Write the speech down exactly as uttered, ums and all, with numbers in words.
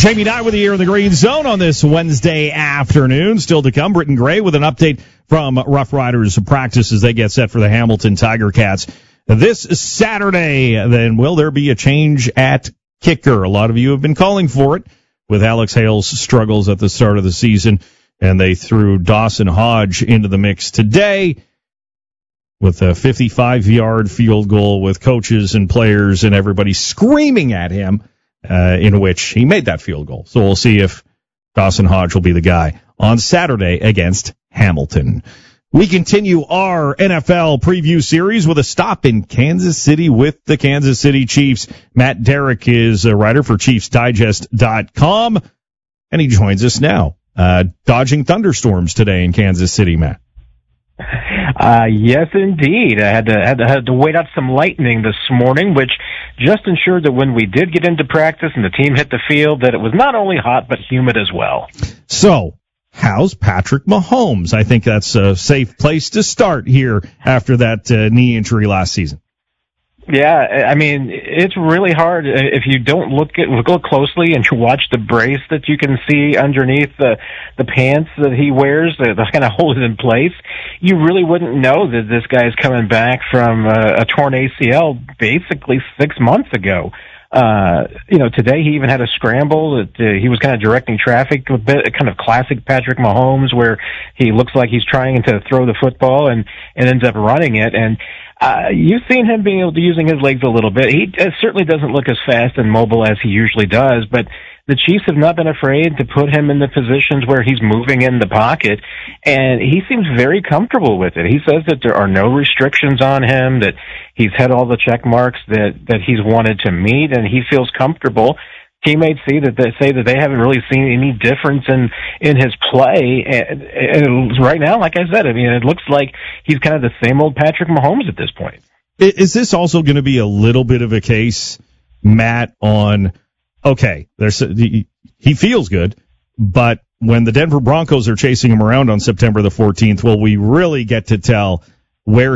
Jamie Nye with you here in the Green Zone on this Wednesday afternoon. Still to come, Britton Gray with an update from Rough Riders practice as they get set for the Hamilton Tiger Cats this Saturday. Then will there be a change at kicker? A lot of you have been calling for it with Alex Hale's struggles at the start of the season, and they threw Dawson Hodge into the mix today with a fifty-five-yard field goal with coaches and players and everybody screaming at him. Uh, in which he made that field goal. So we'll see if Dawson Hodge will be the guy on Saturday against Hamilton. We continue our N F L preview series with a stop in Kansas City with the Kansas City Chiefs. Matt Derrick is a writer for Chiefs Digest dot com, and he joins us now. Uh, dodging thunderstorms today in Kansas City, Matt. Uh, yes, indeed. I had to, had to had to wait out some lightning this morning, which just ensured that when we did get into practice and the team hit the field, that it was not only hot but humid as well. So, how's Patrick Mahomes? I think that's a safe place to start here after that uh, knee injury last season. Yeah, I mean, it's really hard if you don't look at look closely and you watch the brace that you can see underneath the the pants that he wears that kind of hold it in place. You really wouldn't know that this guy's coming back from a, a torn A C L basically six months ago. Uh, you know, today he even had a scramble that uh, he was kind of directing traffic, a bit kind of classic Patrick Mahomes, where he looks like he's trying to throw the football and, and ends up running it. And uh, you've seen him being able to using his legs a little bit. He uh, certainly doesn't look as fast and mobile as he usually does, but the Chiefs have not been afraid to put him in the positions where he's moving in the pocket, and he seems very comfortable with it. He says that there are no restrictions on him, that he's had all the check marks that, that he's wanted to meet, and he feels comfortable. Teammates see that they say that they haven't really seen any difference in, in his play. And, and right now, like I said, I mean, it looks like he's kind of the same old Patrick Mahomes at this point. Is this also going to be a little bit of a case, Matt, on, okay, there's he, he feels good, but when the Denver Broncos are chasing him around on September the fourteenth, will we really get to tell where